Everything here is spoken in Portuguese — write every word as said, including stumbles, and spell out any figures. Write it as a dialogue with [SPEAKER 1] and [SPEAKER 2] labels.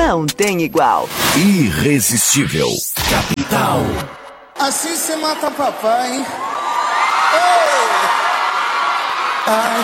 [SPEAKER 1] não tem igual.
[SPEAKER 2] Irresistível. Capital.
[SPEAKER 3] Assim cê mata papai, hein? Ei! Ai,